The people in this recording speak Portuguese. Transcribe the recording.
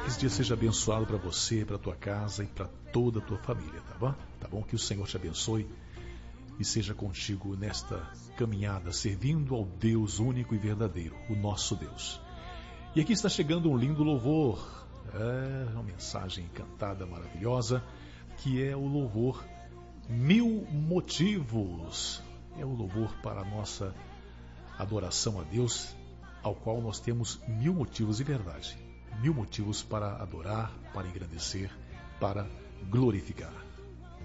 Que esse dia seja abençoado para você, para tua casa e para toda a tua família, tá bom? Tá bom? Que o Senhor te abençoe e seja contigo nesta caminhada, servindo ao Deus único e verdadeiro, o nosso Deus. E aqui está chegando um lindo louvor, uma mensagem cantada maravilhosa, que é o louvor Mil Motivos. É o louvor para a nossa adoração a Deus, ao qual nós temos 1000 motivos de verdade. 1000 motivos para adorar, para engrandecer, para glorificar.